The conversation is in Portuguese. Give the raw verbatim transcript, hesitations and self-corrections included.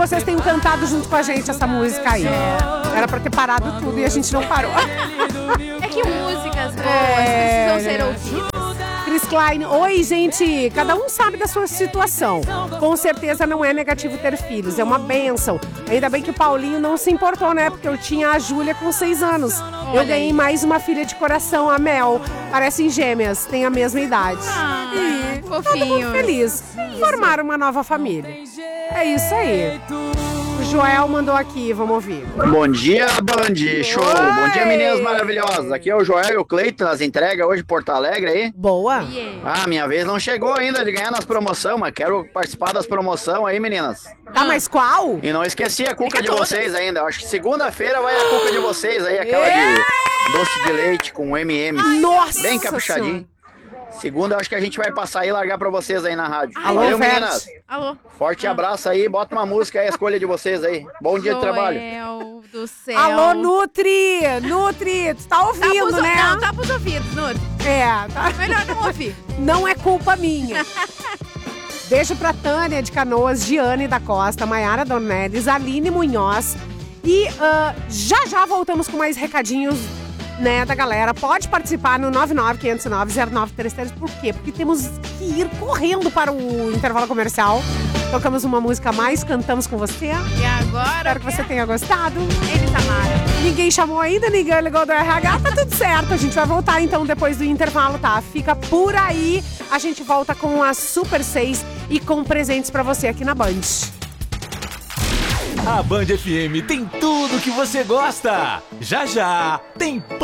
vocês tenham cantado junto com a gente essa música aí. Era pra ter parado tudo e a gente não parou. É que músicas boas É, precisam ser ouvidas. Chris Klein, oi gente, cada um sabe da sua situação. Com certeza não é negativo ter filhos, é uma bênção. Ainda bem que o Paulinho não se importou, né? Porque eu tinha a Júlia com seis anos. Eu ganhei mais uma filha de coração, a Mel. Parecem gêmeas, têm a mesma idade. Ah, e todo fofinho. mundo feliz. Formaram uma nova família. É isso aí. O Joel mandou aqui, vamos ouvir. Bom dia, Band Show. Oi. Bom dia, meninas maravilhosas. Aqui é o Joel e o Cleiton, as entregas hoje em Porto Alegre aí. Boa. Yeah. Ah, minha vez não chegou ainda de ganhar nas promoções, mas quero participar das promoções aí, meninas. Tá, mas qual? E não esqueci a cuca de vocês ainda. Acho que segunda-feira vai a cuca de vocês aí, aquela de doce de leite com M e M's. Nossa Bem caprichadinho. Segunda, acho que a gente vai passar aí e largar pra vocês aí na rádio. Alô, Valeu, Fert. meninas. Alô? Forte abraço aí, bota uma música aí, a escolha de vocês aí. Bom dia de trabalho. Joel do céu. Alô, Nutri! Nutri, tu tá Tá ouvindo, pros, né? Não, tá pros ouvidos, Nuno. É, tá. Melhor não ouvir. Não é culpa minha. Beijo pra Tânia de Canoas, Giane da Costa, Maiara Dornelles, Aline Munhoz. E ah, já já voltamos com mais recadinhos, né, da galera. Pode participar no nove nove, quinhentos e nove, zero nove três três. Por quê? Porque temos que ir correndo para o intervalo comercial. Tocamos uma música a mais, cantamos com você. E agora? Espero que você tenha gostado. Eles amaram. Ninguém chamou ainda, ninguém ligou do R H, tá tudo certo. A gente vai voltar então depois do intervalo, tá? Fica por aí. A gente volta com a Super seis e com presentes pra você aqui na Band. A Band F M tem tudo que você gosta. Já já tem